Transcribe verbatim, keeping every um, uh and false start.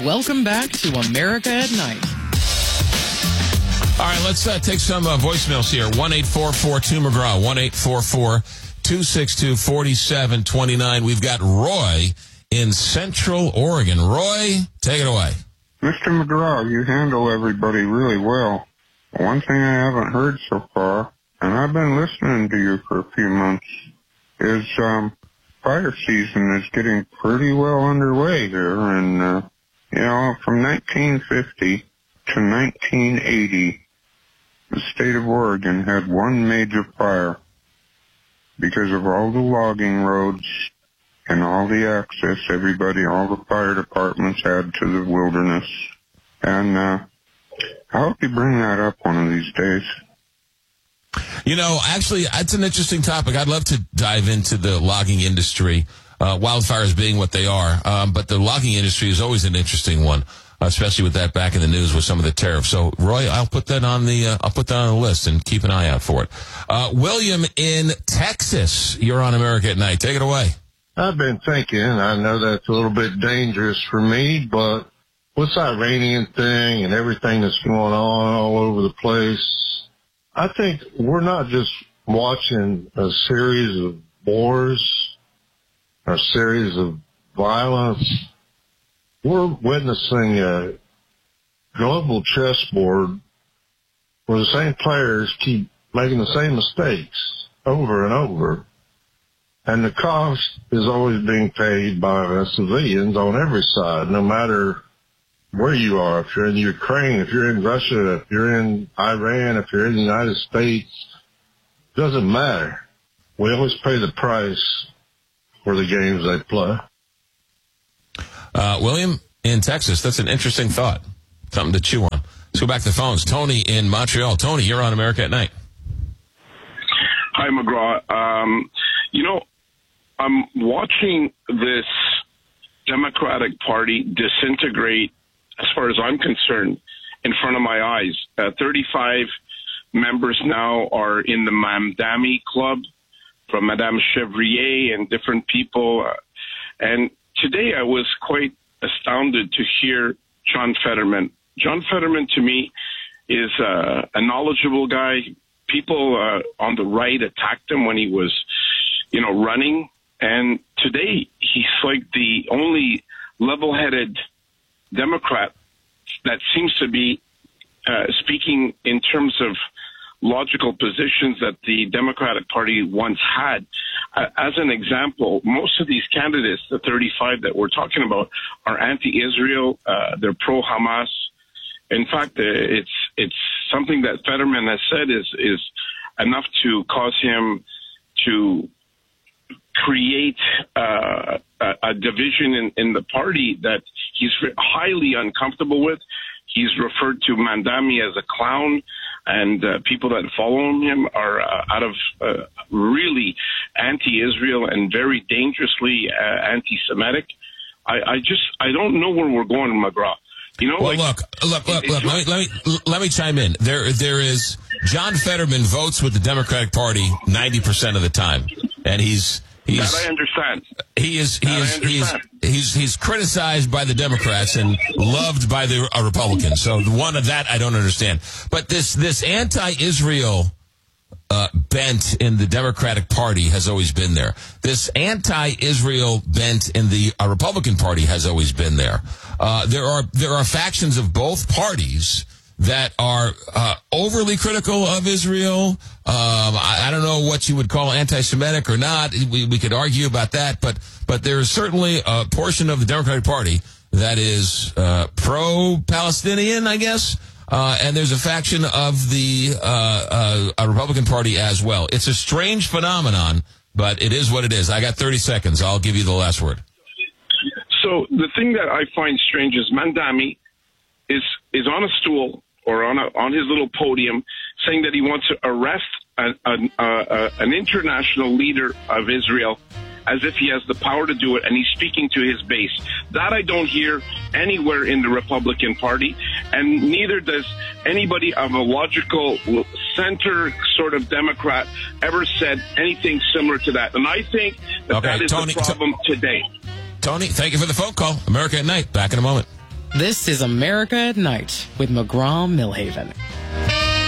Welcome back to America at Night. All right, let's uh, take some uh, voicemails here. one eight four four two McGraw, one eight four four two six two four seven two nine. We've got Roy in Central Oregon. Roy, take it away. Mister McGraw, you handle everybody really well. One thing I haven't heard so far, and I've been listening to you for a few months, is um, fire season is getting pretty well underway here. And, uh, you know, from nineteen fifty to nineteen eighty, the state of Oregon had one major fire because of all the logging roads and all the access everybody, all the fire departments had to the wilderness. And uh, I hope you bring that up one of these days. You know, actually, that's an interesting topic. I'd love to dive into the logging industry, uh, wildfires being what they are. Um, but the logging industry is always an interesting one, especially with that back in the news with some of the tariffs. So, Roy, I'll put that on the uh, I'll put that on the list and keep an eye out for it. Uh, William in Texas, you're on America at Night. Take it away. I've been thinking, I know that's a little bit dangerous for me, but with this Iranian thing and everything that's going on all over the place, I think we're not just watching a series of wars or a series of violence. We're witnessing a global chessboard where the same players keep making the same mistakes over and over. And the cost is always being paid by the civilians on every side, no matter where you are. If you're in Ukraine, if you're in Russia, if you're in Iran, if you're in the United States, it doesn't matter. We always pay the price for the games they play. Uh, William in Texas, that's an interesting thought. Something to chew on. Let's go back to the phones. Tony in Montreal. Tony, you're on America at Night. Hi, McGraw. Um, you know, I'm watching this Democratic Party disintegrate, as far as I'm concerned, in front of my eyes. Uh, thirty-five members now are in the Mamdani Club from Madame Chevrier and different people. Uh, and today I was quite astounded to hear John Fetterman. John Fetterman, to me, is uh, a knowledgeable guy. People uh, on the right attacked him when he was, you know, running. And today he's like the only level-headed Democrat that seems to be uh, speaking in terms of logical positions that the Democratic Party once had. Uh, as an example, most of these candidates, the thirty-five that we're talking about, are anti-Israel. Uh, they're pro-Hamas. In fact, uh, it's it's something that Fetterman has said is is enough to cause him to create uh, a, a division in, in the party that he's highly uncomfortable with. He's referred to Mamdani as a clown, and uh, people that follow him are uh, out of uh, really anti-Israel and very dangerously uh, anti-Semitic. I, I just I don't know where we're going, McGraw. You know, well, like, look, look, look, look. Let me, let me let me chime in. There, there is John Fetterman votes with the Democratic Party ninety percent of the time, and he's he's. That I understand. He is he is he's he's he's criticized by the Democrats and loved by the uh, Republicans. So one of that I don't understand. But this this anti-Israel uh, bent in the Democratic Party has always been there. This anti-Israel bent in the uh, Republican Party has always been there. Uh, there are there are factions of both parties that are uh, overly critical of Israel. Um, I, I don't know what you would call anti-Semitic or not. We, we could argue about that, but but there is certainly a portion of the Democratic Party that is uh, pro-Palestinian, I guess. Uh, and there's a faction of the uh, uh, Republican Party as well. It's a strange phenomenon, but it is what it is. I got thirty seconds. I'll give you the last word. So the thing that I find strange is Mamdani is is on a stool or on a, on his little podium saying that he wants to arrest a, a, a, an international leader of Israel as if he has the power to do it, and he's speaking to his base. That I don't hear anywhere in the Republican Party, and neither does anybody of a logical center sort of Democrat ever said anything similar to that. And I think that okay, that is Tony, the problem t- today. Tony, thank you for the phone call. America at Night. Back in a moment. This is America at Night with McGraw Millhaven.